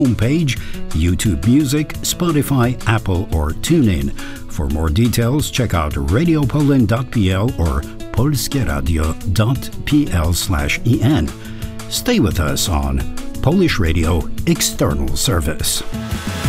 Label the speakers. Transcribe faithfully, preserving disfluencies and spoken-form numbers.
Speaker 1: homepage, YouTube Music, Spotify, Apple, or TuneIn. For more details, check out radio poland dot p l or polskieradio.pl slash en. Stay with us on Polish Radio External Service.